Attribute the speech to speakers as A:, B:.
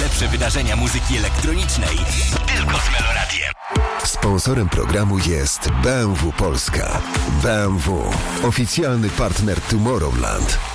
A: Najlepsze wydarzenia muzyki elektronicznej tylko z Meloradiem.
B: Sponsorem programu jest BMW Polska. BMW, oficjalny partner Tomorrowland.